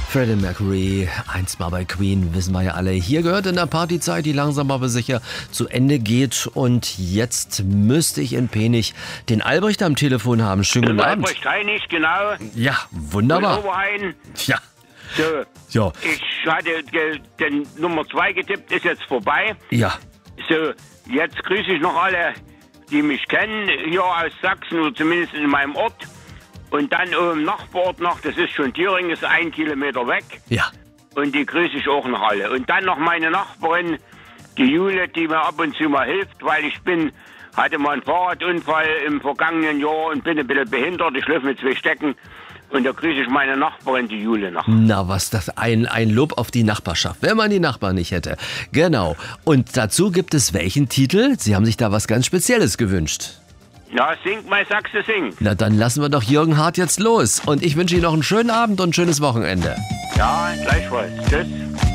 Freddie Mercury, einst mal bei Queen, wissen wir ja alle. Hier gehört in der Partyzeit, die langsam aber sicher zu Ende geht. Und jetzt müsste ich in Penich den Albrecht am Telefon haben. Schönen guten Abend. Albrecht Heinig, genau. Ja, wunderbar. Oberhain. Ja. So, Ja. ich hatte den Nummer 2 getippt, ist jetzt vorbei. Ja. So, jetzt grüße ich noch alle, die mich kennen, hier aus Sachsen oder zumindest in meinem Ort. Und dann im Nachbarort noch, das ist schon Thüringen, ist 1 Kilometer weg. Ja. Und die grüße ich auch noch alle. Und dann noch meine Nachbarin, die Jule, die mir ab und zu mal hilft, weil hatte mal einen Fahrradunfall im vergangenen Jahr und bin ein bisschen behindert. Ich laufe mit 2 Stecken. Und da grüße ich meine Nachbarin, die Jule, noch. Na, was das? Ein Lob auf die Nachbarschaft, wenn man die Nachbarn nicht hätte. Genau. Und dazu gibt es welchen Titel? Sie haben sich da was ganz Spezielles gewünscht. Ja, singt mal Sachse singt. Na, dann lassen wir doch Jürgen Hart jetzt los. Und ich wünsche Ihnen noch einen schönen Abend und ein schönes Wochenende. Ja, gleichfalls. Tschüss.